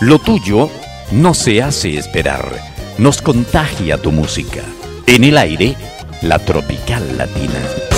Lo tuyo no se hace esperar. Nos contagia tu música. En el aire, la Tropical Latina.